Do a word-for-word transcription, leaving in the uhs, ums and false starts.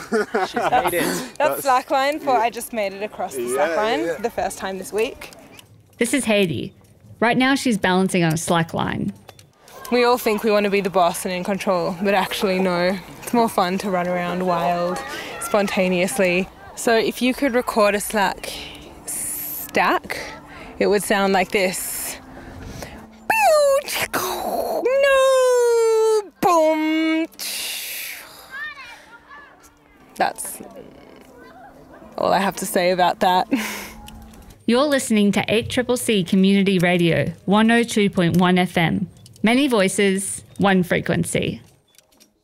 She's made it. That's slackline for I just made it across the Yeah, slackline yeah. for the first time this week. This is Haiti. Right now she's balancing on a slack line. We all think we want to be the boss and in control, but actually no. It's more fun to run around wild, spontaneously. So if you could record a slack stack, it would sound like this. No, boom. That's all I have to say about that. You're listening to eight C C C Community Radio, one oh two point one F M. Many voices, one frequency.